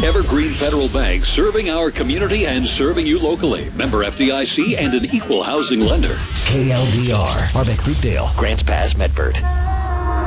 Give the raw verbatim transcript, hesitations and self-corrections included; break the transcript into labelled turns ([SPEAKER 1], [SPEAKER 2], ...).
[SPEAKER 1] Evergreen Federal Bank, serving our community and serving you locally. Member F D I C and an equal housing lender.
[SPEAKER 2] K L D R, Marbeck, Fruitdale, Grants Pass, Medford.